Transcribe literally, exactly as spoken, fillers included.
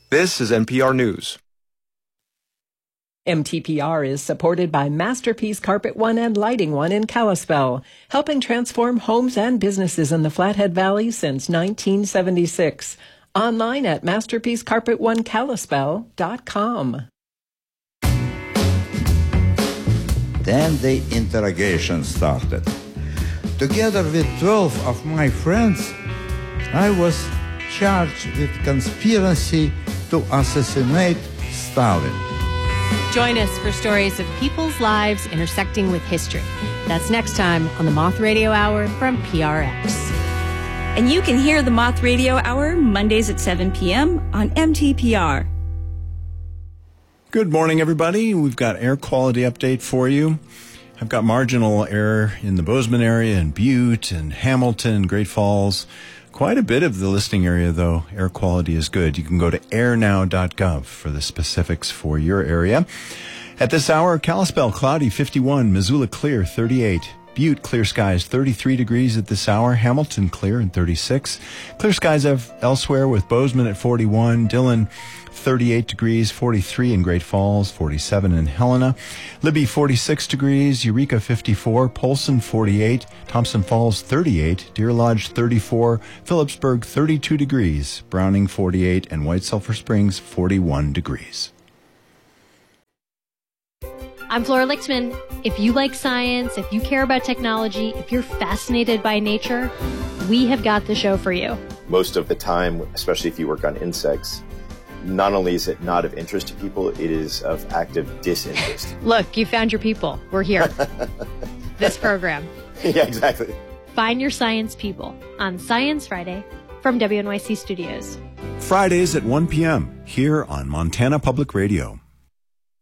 This is N P R News. M T P R is supported by Masterpiece Carpet One and Lighting One in Kalispell, helping transform homes and businesses in the Flathead Valley since nineteen seventy-six. Online at masterpiece carpet one kalispell dot com. Then the interrogation started. Together with twelve of my friends, I was charged with conspiracy to assassinate Stalin. Join us for stories of people's lives intersecting with history. That's next time on the Moth Radio Hour from P R X. And you can hear the Moth Radio Hour Mondays at seven p.m. on M T P R. Good morning, everybody. We've got air quality update for you. I've got marginal air in the Bozeman area and Butte and Hamilton, Great Falls. Quite a bit of the listing area, though. Air quality is good. You can go to air now dot gov for the specifics for your area. At this hour, Kalispell, cloudy, fifty-one. Missoula, clear, thirty-eight. Butte, clear skies, thirty-three degrees at this hour. Hamilton, clear, and thirty-six. Clear skies elsewhere with Bozeman at forty-one. Dillon, thirty-eight degrees, forty-three in Great Falls, forty-seven in Helena. Libby, forty-six degrees. Eureka, fifty-four. Polson, forty-eight. Thompson Falls, thirty-eight. Deer Lodge, thirty-four. Phillipsburg, thirty-two degrees. Browning, forty-eight. And White Sulphur Springs, forty-one degrees. I'm Flora Lichtman. If you like science, if you care about technology, if you're fascinated by nature, we have got the show for you. Most of the time, especially if you work on insects, not only is it not of interest to people, it is of active disinterest. Look, you found your people. We're here. This program. Yeah, exactly. Find your science people on Science Friday from W N Y C Studios. Fridays at one p.m. here on Montana Public Radio.